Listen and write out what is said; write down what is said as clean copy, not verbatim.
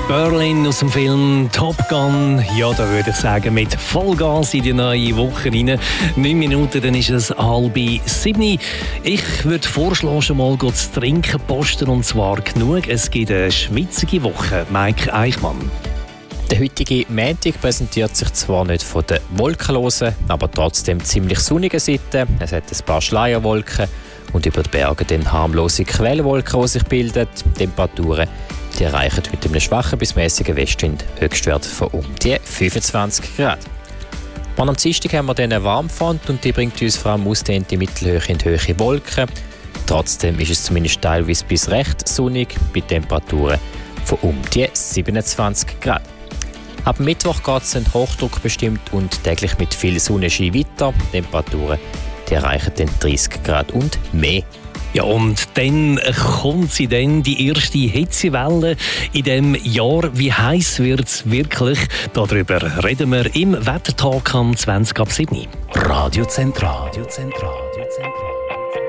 Berlin aus dem Film Top Gun. Ja, da würde ich sagen, mit Vollgas in die neue Woche rein. 9 Minuten, dann ist es 6:30. Ich würde vorschlagen, schon mal zu trinken posten, und zwar genug. Es gibt eine schwitzige Woche. Mike Eichmann. Der heutige Montag präsentiert sich zwar nicht von der wolkenlosen, aber trotzdem ziemlich sonnigen Seite. Es hat ein paar Schleierwolken und über die Berge dann harmlose Quellwolken, die sich bilden. Die Temperaturen die erreichen mit einem schwachen bis mäßigen Westwind Höchstwerte von um die 25 Grad. Am Dienstag haben wir dann eine Warmfront und die bringt uns vor allem ausdehnte Mittelhöhe und hohe Wolken. Trotzdem ist es zumindest teilweise bis recht sonnig bei Temperaturen von um die 27 Grad. Ab Mittwoch geht es Hochdruck bestimmt und täglich mit viel Sonnenschein weiter. Temperaturen die erreichen dann 30 Grad und mehr. Ja, und dann kommt sie dann, die erste Hitzewelle in diesem Jahr. Wie heiß wird es wirklich? Darüber reden wir im Wettertalk am 20 ab 7. Radio Zentral.